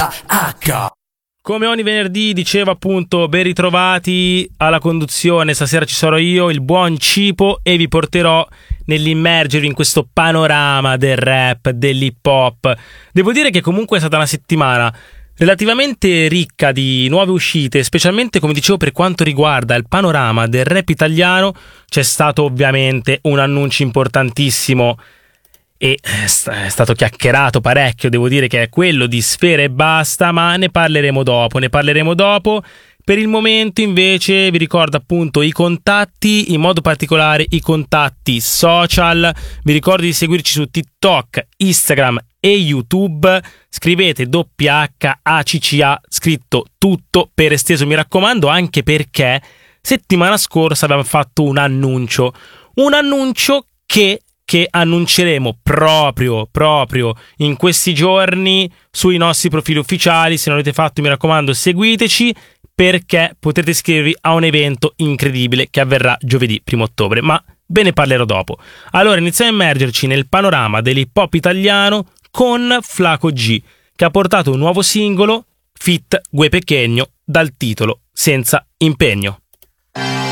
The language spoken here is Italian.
Come ogni venerdì dicevo appunto, ben ritrovati alla conduzione. Stasera ci sarò io, il buon Cipo, e vi porterò nell'immergervi in questo panorama del rap, dell'hip hop. Devo dire che comunque è stata una settimana relativamente ricca di nuove uscite, specialmente come dicevo per quanto riguarda il panorama del rap italiano. C'è stato ovviamente un annuncio importantissimo e è stato chiacchierato parecchio, devo dire, che è quello di Sfera Ebbasta, ma ne parleremo dopo. Per il momento invece vi ricordo appunto i contatti, in modo particolare i contatti social. Vi ricordo di seguirci su TikTok, Instagram e YouTube. Scrivete WHACCA scritto tutto per esteso, mi raccomando, anche perché settimana scorsa abbiamo fatto un annuncio che annunceremo proprio in questi giorni sui nostri profili ufficiali. Se non l'avete fatto, mi raccomando, seguiteci, perché potrete iscrivervi a un evento incredibile che avverrà giovedì 1 ottobre, ma ve ne parlerò dopo. Allora iniziamo a immergerci nel panorama dell'hip hop italiano con Flaco G, che ha portato un nuovo singolo feat Gue Pequeno dal titolo Senza Impegno.